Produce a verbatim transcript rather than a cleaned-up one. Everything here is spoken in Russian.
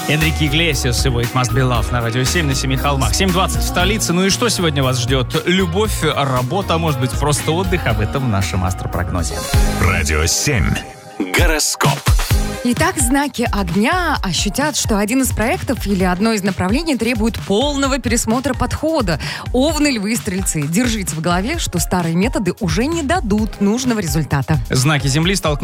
Энрике Иглесиас и It Must Be Love на радио семь на семи холмах. семь двадцать в столице. Ну и что сегодня вас ждет? Любовь, работа, может быть, просто отдых. Об этом в нашем астропрогнозе. Радио семь. Гороскоп. Итак, знаки огня ощутят, что один из проектов или одно из направлений требует полного пересмотра подхода. Овны, львы, стрельцы, держите в голове, что старые методы уже не дадут нужного результата. Знаки Земли столкнутся